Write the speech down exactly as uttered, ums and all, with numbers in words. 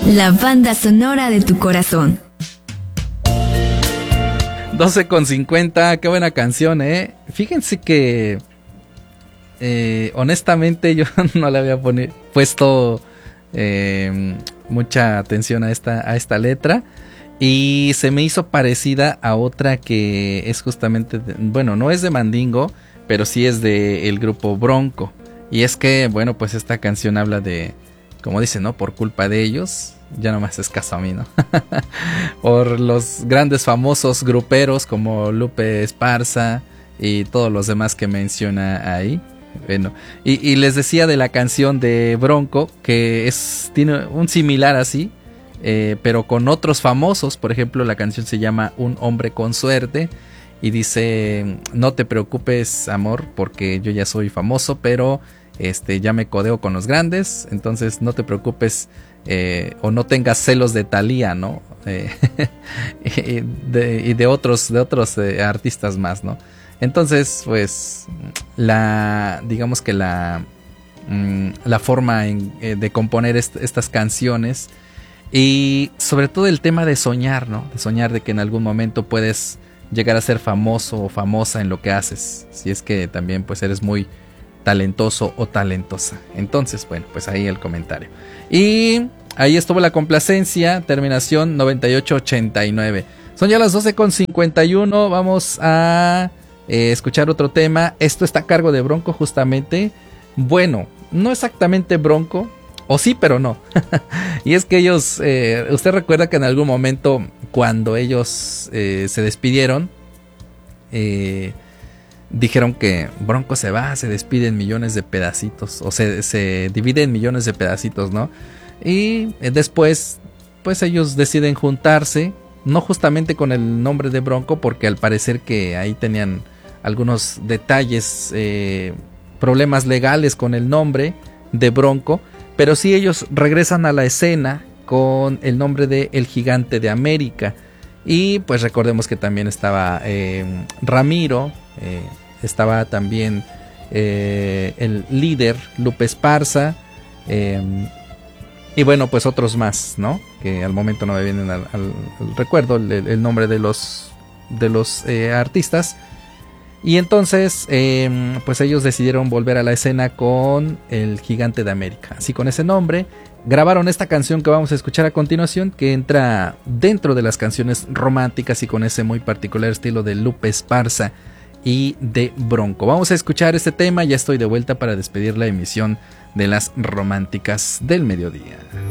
La banda sonora de tu corazón. doce con cincuenta, qué buena canción, ¿eh? Fíjense que eh, honestamente yo no le había poni- puesto eh, mucha atención a esta, a esta letra. Y se me hizo parecida a otra que es justamente, de, bueno, no es de Mandingo, pero sí es del grupo Bronco. Y es que, bueno, pues esta canción habla de, como dice, ¿no? Por culpa de ellos, ya nomás es caso a mí, ¿no? Por los grandes famosos gruperos como Lupe Esparza y todos los demás que menciona ahí. Bueno, y, y les decía de la canción de Bronco, que es, tiene un similar así. Eh, pero con otros famosos. Por ejemplo, la canción se llama Un hombre con suerte y dice: no te preocupes, amor, porque yo ya soy famoso, pero este, ya me codeo con los grandes, entonces no te preocupes, eh, o no tengas celos de Thalía, ¿no? Eh, y, de, y de otros, de otros eh, artistas más, ¿no? Entonces, pues, la, digamos que la, mm, la forma en, eh, de componer est- estas canciones. Y sobre todo el tema de soñar, ¿no? De soñar de que en algún momento puedes llegar a ser famoso o famosa en lo que haces. Si es que también pues eres muy talentoso o talentosa. Entonces, bueno, pues ahí el comentario. Y ahí estuvo la complacencia, terminación noventa y ocho ochenta y nueve. Son ya las doce con cincuenta y uno. Vamos a eh, escuchar otro tema. Esto está a cargo de Bronco justamente. Bueno, no exactamente Bronco. O sí, pero no. Y es que ellos, eh, usted recuerda que en algún momento cuando ellos eh, se despidieron, eh, dijeron que Bronco se va, se despide en millones de pedacitos, o se, se divide en millones de pedacitos, ¿no? Y eh, después, pues ellos deciden juntarse, no justamente con el nombre de Bronco, porque al parecer que ahí tenían algunos detalles, eh, problemas legales con el nombre de Bronco. Pero sí, ellos regresan a la escena con el nombre de El Gigante de América. Y pues recordemos que también estaba eh, Ramiro, eh, estaba también eh, el líder Lupe Esparza, eh, y bueno, pues otros más, ¿no? Que al momento no me vienen al, al, al recuerdo el, el nombre de los, de los eh, artistas. Y entonces, eh, pues ellos decidieron volver a la escena con El Gigante de América. Así, con ese nombre, grabaron esta canción que vamos a escuchar a continuación, que entra dentro de las canciones románticas y con ese muy particular estilo de Lupe Esparza y de Bronco. Vamos a escuchar este tema, ya estoy de vuelta para despedir la emisión de las románticas del mediodía.